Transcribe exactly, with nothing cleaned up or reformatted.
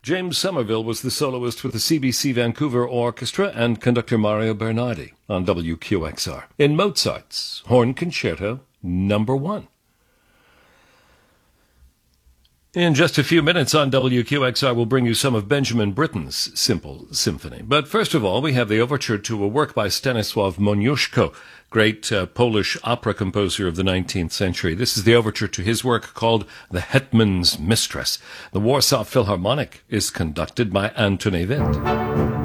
James Somerville was the soloist with the C B C Vancouver Orchestra and conductor Mario Bernardi on W Q X R. In Mozart's Horn Concerto Number One. In just a few minutes on W Q X R, we'll bring you some of Benjamin Britten's Simple Symphony. But first of all, we have the overture to a work by Stanisław Moniuszko, great uh, Polish opera composer of the nineteenth century. This is the overture to his work called The Hetman's Mistress. The Warsaw Philharmonic is conducted by Antony Witt.